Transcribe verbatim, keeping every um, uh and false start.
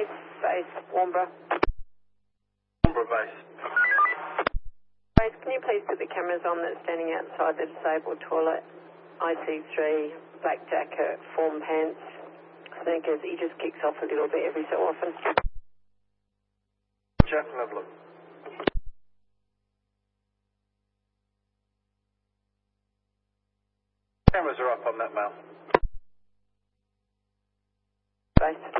Base, base, Warnbro. Warnbro base. Base, can you please put the cameras on that's standing outside the disabled toilet? I C three, black jacket, form pants, sneakers. He just kicks off a little bit every so often. Jeff, have a look. Cameras are up on that male. Base.